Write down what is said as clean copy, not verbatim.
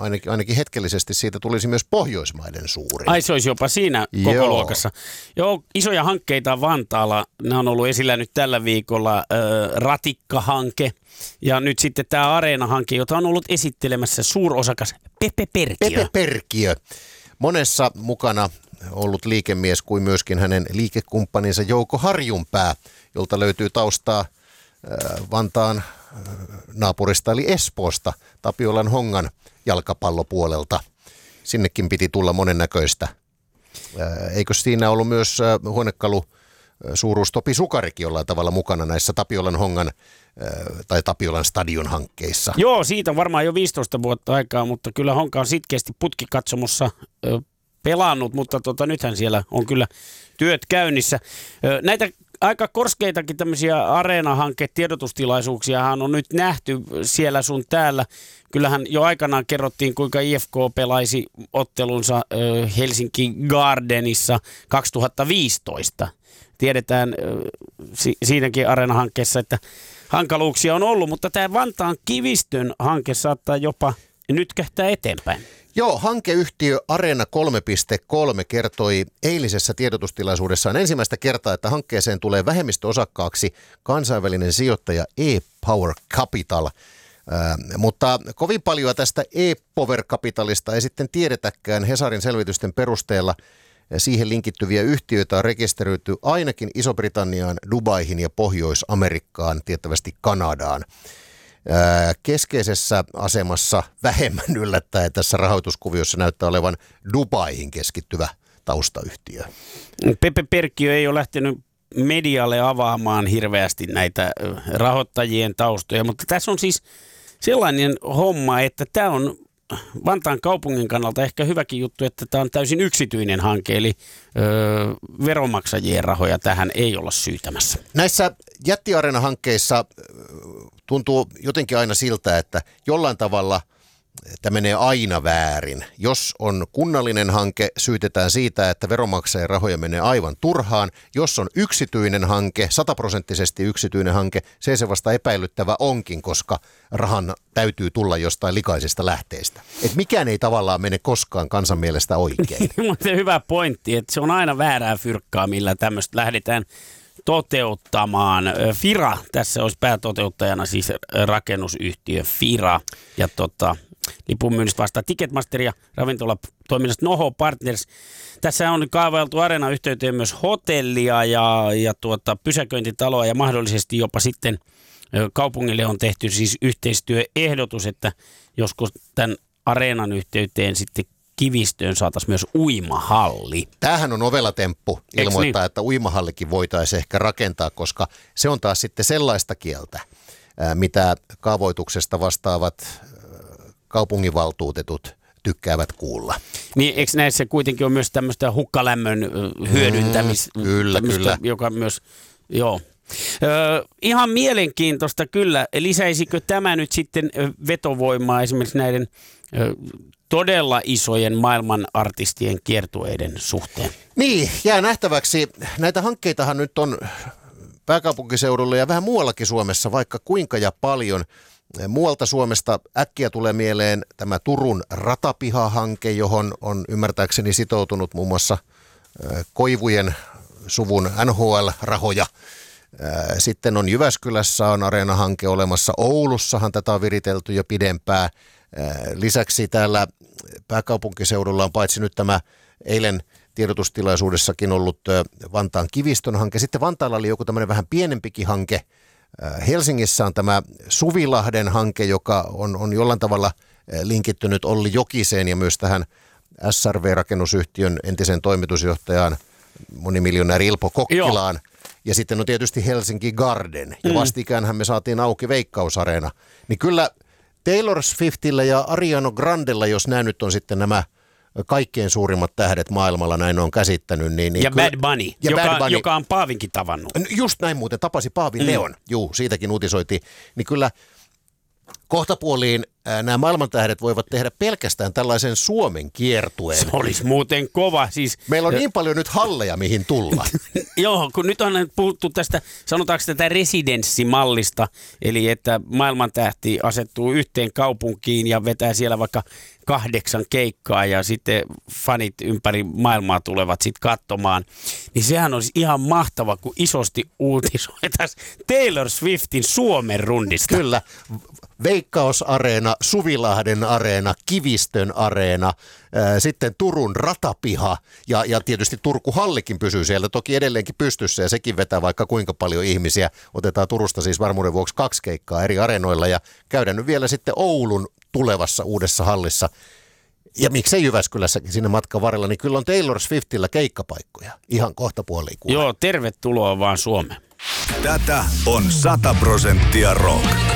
ainakin hetkellisesti siitä tulisi myös Pohjoismaiden suurin. Ai se olisi jopa siinä koko luokassa. Joo, isoja hankkeita on Vantaalla. Ne on ollut esillä nyt tällä viikolla. Ratikkahanke ja nyt sitten tämä Areena-hanke, jota on ollut esittelemässä suurosakas Pepe Perkiö. Pepe Perkiö. Monessa mukana ollut liikemies kuin myöskin hänen liikekumppaninsa Jouko Harjunpää, jolta löytyy taustaa Vantaan naapurista eli Espoosta, Tapiolan Hongan jalkapallopuolelta. Sinnekin piti tulla monennäköistä. Eikö siinä ollut myös huonekalu suuruus Topi Sukarikin jollain tavalla mukana näissä Tapiolan Hongan tai Tapiolan stadion hankkeissa? Joo, siitä on varmaan jo 15 vuotta aikaa, mutta kyllä Honka on sitkeästi putkikatsomossa pelannut, mutta nythän siellä on kyllä työt käynnissä. Näitä aika korskeitakin tämmöisiä Areena-hanke-tiedotustilaisuuksiahan on nyt nähty siellä sun täällä. Kyllähän jo aikanaan kerrottiin, kuinka IFK pelaisi ottelunsa Helsinki Gardenissa 2015. Tiedetään siinäkin Areena-hankkeessa, että hankaluuksia on ollut, mutta tämä Vantaan Kivistön hanke saattaa jopa nytkähtää eteenpäin. Joo, hankeyhtiö Areena 3.3 kertoi eilisessä tiedotustilaisuudessaan ensimmäistä kertaa, että hankkeeseen tulee vähemmistöosakkaaksi kansainvälinen sijoittaja E-Power Capital. Mutta kovin paljon tästä E-Power Capitalista ei sitten tiedetäkään. Hesarin selvitysten perusteella siihen linkittyviä yhtiöitä on rekisteröity ainakin Iso-Britanniaan, Dubaihin ja Pohjois-Amerikkaan, tiettävästi Kanadaan. Keskeisessä asemassa vähemmän yllättäen tässä rahoituskuviossa näyttää olevan Dubaihin keskittyvä taustayhtiö. Pepe Perkiö ei ole lähtenyt medialle avaamaan hirveästi näitä rahoittajien taustoja, mutta tässä on siis sellainen homma, että tämä on Vantaan kaupungin kannalta ehkä hyväkin juttu, että tämä on täysin yksityinen hanke, eli veronmaksajien rahoja tähän ei olla syytämässä. Näissä jättiareena-hankkeissa tuntuu jotenkin aina siltä, että jollain tavalla tämä menee aina väärin. Jos on kunnallinen hanke, syytetään siitä, että veronmaksajien rahoja menee aivan turhaan. Jos on yksityinen hanke, 100% yksityinen hanke, se vasta epäilyttävä onkin, koska rahan täytyy tulla jostain likaisesta lähteestä. Et mikään ei tavallaan mene koskaan kansan mielestä oikein. Mutta hyvä pointti, että se on aina väärää fyrkkaa, millä tämmöistä lähdetään toteuttamaan. Fira, tässä olisi päätoteuttajana siis rakennusyhtiö Fira ja lipunmyynnistä vastaa Ticketmaster ja ravintolatoiminnasta Noho Partners. Tässä on kaavailtu Areena-yhteyteen myös hotellia ja pysäköintitaloa ja mahdollisesti jopa sitten kaupungille on tehty siis yhteistyöehdotus, että joskus tämän Areenan yhteyteen sitten Kivistöön saataisiin myös uimahalli. Tämähän on ovela temppu ilmoittaa, että uimahallikin voitaisiin ehkä rakentaa, koska se on taas sitten sellaista kieltä, mitä kaavoituksesta vastaavat kaupunginvaltuutetut tykkäävät kuulla. Niin, eikö näissä kuitenkin on myös tämmöistä hukkalämmön hyödyntämistä? Kyllä. Joka myös, joo. Ihan mielenkiintoista kyllä. Lisäisikö tämä nyt sitten vetovoimaa esimerkiksi näiden todella isojen maailman artistien kiertueiden suhteen? Niin, jää nähtäväksi. Näitä hankkeitahan nyt on pääkaupunkiseudulla ja vähän muuallakin Suomessa vaikka kuinka ja paljon. Muualta Suomesta äkkiä tulee mieleen tämä Turun ratapihahanke, johon on ymmärtääkseni sitoutunut muun muassa Koivujen suvun NHL-rahoja. Sitten on Jyväskylässä on Areena-hanke olemassa. Oulussahan tätä on viritelty jo pidempään. Lisäksi täällä pääkaupunkiseudulla on paitsi nyt tämä eilen tiedotustilaisuudessakin ollut Vantaan Kivistön hanke. Sitten Vantaalla oli joku tämmöinen vähän pienempikin hanke. Helsingissä on tämä Suvilahden hanke, joka on jollain tavalla linkittynyt Olli Jokiseen ja myös tähän SRV-rakennusyhtiön entisen toimitusjohtajaan, monimiljonääri Ilpo Kokkilaan. Ja sitten on tietysti Helsinki Garden. Ja vastikäänhän me saatiin auki Veikkaus-areena. Niin kyllä Taylor Swiftillä ja Ariana Grandella, jos nämä nyt on sitten nämä kaikkein suurimmat tähdet maailmalla, näin on käsittänyt. Niin ja kyllä, Bad Bunny, joka on Paavinkin tavannut. Just näin muuten, tapasi Paavin Leon. Juu, siitäkin uutisoitiin. Niin kyllä Kohtapuoliin nämä maailmantähdet voivat tehdä pelkästään tällaisen Suomen kiertueen. Se olisi muuten kova. Siis, meillä on niin paljon nyt halleja, mihin tulla. Joo, kun nyt on puhuttu tästä, sanotaanko tätä residenssimallista, eli että maailmantähti asettuu yhteen kaupunkiin ja vetää siellä vaikka 8 keikkaa ja sitten fanit ympäri maailmaa tulevat sitten katsomaan, niin sehän olisi ihan mahtava, kun isosti uutisoitaisiin Taylor Swiftin Suomen rundista. Kyllä. Veikkaus-areena, Suvilahden areena, Kivistön areena, sitten Turun ratapiha ja tietysti Turku-hallikin pysyy siellä toki edelleenkin pystyssä ja sekin vetää vaikka kuinka paljon ihmisiä. Otetaan Turusta siis varmuuden vuoksi 2 keikkaa eri areenoilla ja käydään nyt vielä sitten Oulun tulevassa uudessa hallissa. Ja miksei Jyväskylässäkin sinne matkan varrella, niin kyllä on Taylor Swiftillä keikkapaikkoja ihan kohtapuoliin kuule. Joo, tervetuloa vaan Suomeen. Tätä on 100% rock.